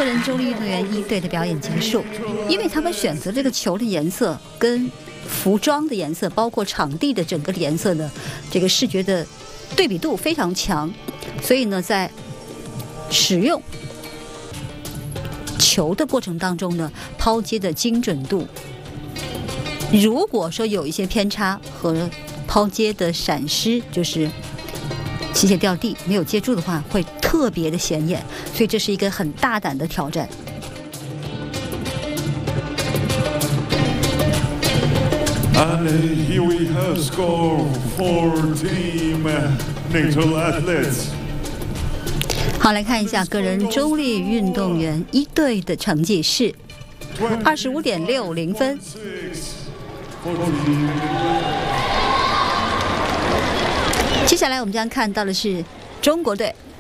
个人中立运动员一队的表演结束，因为他们选择这个球的颜色跟服装的颜色，包括场地的整个的颜色的这个视觉的对比度非常强，所以呢，在使用球的过程当中呢，抛接的精准度，如果说有一些偏差和抛接的闪失，就是机械掉地没有接住的话，会特别的显眼，所以这是一个很大胆的挑战。 And here we have score for Team Natural Athletes. 好，来看一下个人中立运动员一队的成绩是25.60分。接下来我们将看到的是中国队